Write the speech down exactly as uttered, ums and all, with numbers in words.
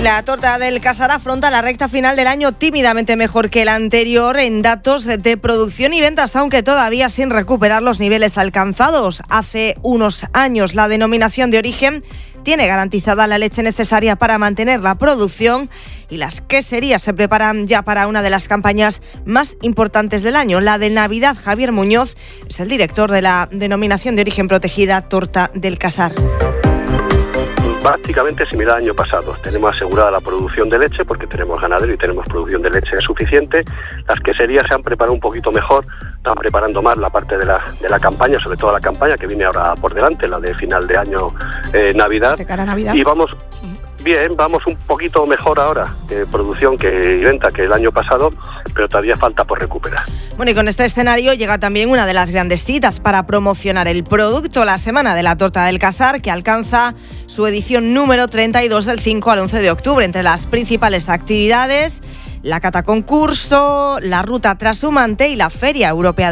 La torta del Casar afronta la recta final del año tímidamente mejor que el anterior en datos de producción y ventas, aunque todavía sin recuperar los niveles alcanzados hace unos años. La denominación de origen tiene garantizada la leche necesaria para mantener la producción y las queserías se preparan ya para una de las campañas más importantes del año, la de Navidad. Javier Muñoz es el director de la denominación de origen protegida Torta del Casar. Prácticamente similar al año pasado. Tenemos asegurada la producción de leche porque tenemos ganadero y tenemos producción de leche suficiente. Las queserías se han preparado un poquito mejor, están preparando más la parte de la, de la campaña, sobre todo la campaña que viene ahora por delante, la de final de año, eh, Navidad. De cara a Navidad. Y vamos bien, vamos un poquito mejor ahora de producción que y venta que el año pasado, pero todavía falta por recuperar. Bueno, y con este escenario llega también una de las grandes citas para promocionar el producto, la Semana de la Torta del Casar, que alcanza su edición número treinta y dos del cinco al once de octubre. Entre las principales actividades, la cata concurso, la ruta trashumante y la Feria Europea